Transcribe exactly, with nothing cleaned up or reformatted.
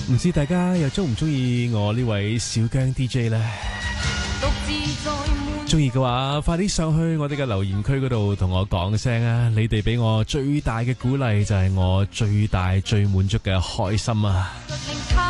唔知大家又中唔中意我呢位小姜 D J 呢？中意嘅話，快啲上去我哋嘅留言區嗰度同我講聲啊！你哋俾我最大嘅鼓勵就係我最大最滿足嘅開心啊！